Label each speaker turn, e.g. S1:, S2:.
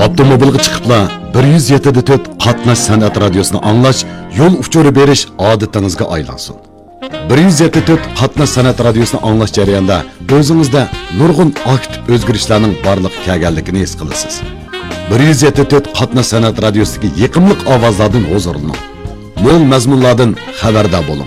S1: Avtomobilga chiqibla 107.4 qatnash san'at radiosini anglash, yo'l uchuri berish odatingizga aylansin. 107.4 qatnash san'at radiosini anglash jarayonida o'zingizda nurg'un aktiv o'zgarishlarning borliq kelganligini his qilasiz. 107.4 qatnash san'at radiosidagi yiqimliq ovozlardan huzurlaning. Mo'l mazmunlardan xabardor bo'ling.